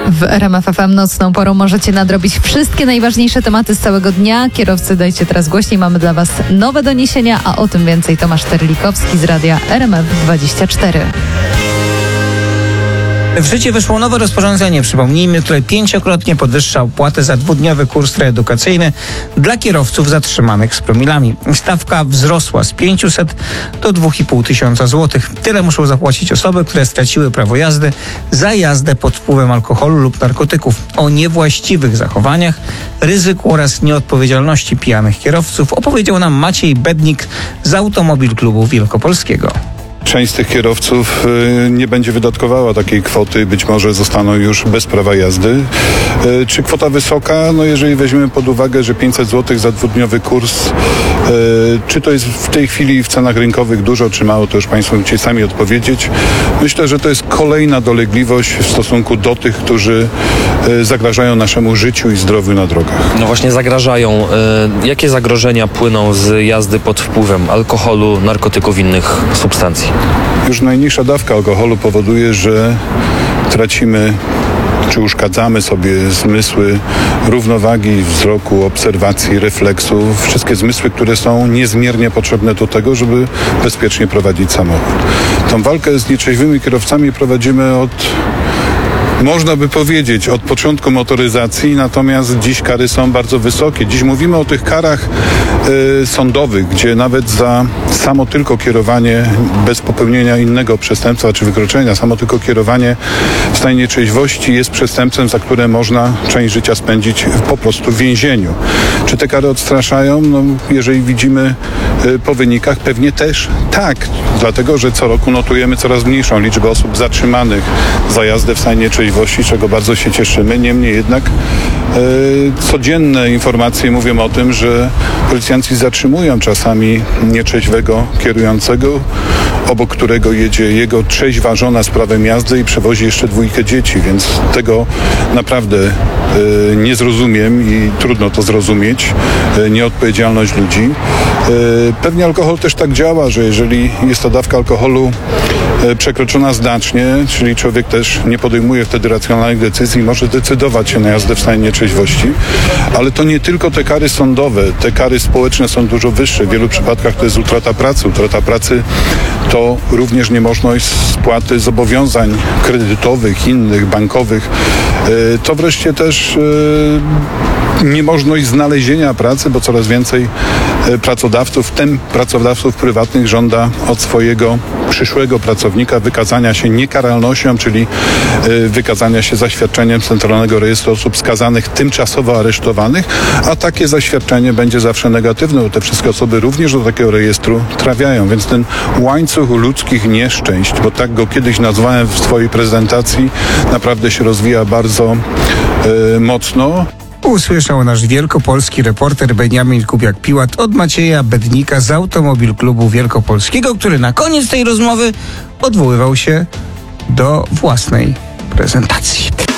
W RMF FM nocną porą możecie nadrobić wszystkie najważniejsze tematy z całego dnia. Kierowcy, dajcie teraz głośniej, mamy dla Was nowe doniesienia, a o tym więcej Tomasz Terlikowski z radia RMF24. W życie weszło nowe rozporządzenie, przypomnijmy, które 5-krotnie podwyższa opłatę za dwudniowy kurs reedukacyjny dla kierowców zatrzymanych z promilami. Stawka wzrosła z 500 do 2500 zł. Tyle muszą zapłacić osoby, które straciły prawo jazdy za jazdę pod wpływem alkoholu lub narkotyków. O niewłaściwych zachowaniach, ryzyku oraz nieodpowiedzialności pijanych kierowców opowiedział nam Maciej Bednik z Automobil Klubu Wielkopolskiego. Część z tych kierowców nie będzie wydatkowała takiej kwoty, być może zostaną już bez prawa jazdy. Czy kwota wysoka? No jeżeli weźmiemy pod uwagę, że 500 zł za dwudniowy kurs, czy to jest w tej chwili w cenach rynkowych dużo, czy mało, to już Państwo musicie sami odpowiedzieć. Myślę, że to jest kolejna dolegliwość w stosunku do tych, którzy zagrażają naszemu życiu i zdrowiu na drogach. No właśnie zagrażają. Jakie zagrożenia płyną z jazdy pod wpływem alkoholu, narkotyków, innych substancji? Już najniższa dawka alkoholu powoduje, że tracimy czy uszkadzamy sobie zmysły równowagi wzroku, obserwacji, refleksu, wszystkie zmysły, które są niezmiernie potrzebne do tego, żeby bezpiecznie prowadzić samochód. Tą walkę z nietrzeźwymi kierowcami prowadzimy można by powiedzieć, od początku motoryzacji, natomiast dziś kary są bardzo wysokie. Dziś mówimy o tych karach sądowych, gdzie nawet za samo tylko kierowanie bez popełnienia innego przestępstwa czy wykroczenia, samo tylko kierowanie w stanie nietrzeźwości jest przestępstwem, za które można część życia spędzić po prostu w więzieniu. Czy te kary odstraszają? No, jeżeli widzimy po wynikach, pewnie też tak, dlatego że co roku notujemy coraz mniejszą liczbę osób zatrzymanych za jazdę w stanie nietrzeźwości, czego bardzo się cieszymy. Niemniej jednak codzienne informacje mówią o tym, że policjanci zatrzymują czasami nietrzeźwego kierującego, obok którego jedzie jego trzeźwa żona z prawem jazdy i przewozi jeszcze 2 dzieci, więc tego naprawdę nie zrozumiem i trudno to zrozumieć, nieodpowiedzialność ludzi. Pewnie alkohol też tak działa, że jeżeli jest ta dawka alkoholu przekroczona znacznie, czyli człowiek też nie podejmuje wtedy racjonalnych decyzji, może decydować się na jazdę w stanie nietrzeźwości, ale to nie tylko te kary sądowe, te kary społeczne są dużo wyższe. W wielu przypadkach to jest utrata pracy. Utrata pracy to również niemożność spłaty zobowiązań kredytowych, innych, bankowych. To wreszcie też niemożność znalezienia pracy, bo coraz więcej pracodawców, w tym pracodawców prywatnych, żąda od swojego przyszłego pracownika wykazania się niekaralnością, czyli wykazania się zaświadczeniem Centralnego Rejestru Osób Skazanych tymczasowo aresztowanych, a takie zaświadczenie będzie zawsze negatywne, bo te wszystkie osoby również do takiego rejestru trafiają, więc ten łańcuch ludzkich nieszczęść, bo tak go kiedyś nazwałem w swojej prezentacji, naprawdę się rozwija bardzo mocno. Usłyszał nasz wielkopolski reporter Beniamin Kubiak-Piłat od Macieja Bednika z Automobil Klubu Wielkopolskiego, który na koniec tej rozmowy odwoływał się do własnej prezentacji.